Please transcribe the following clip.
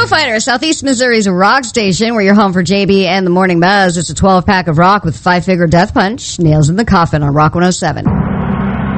Fighter, Southeast Missouri's rock station, where you're home for JB and the Morning Buzz. It's a 12-pack of rock with 5-figure death punch. Nails in the Coffin on Rock 107.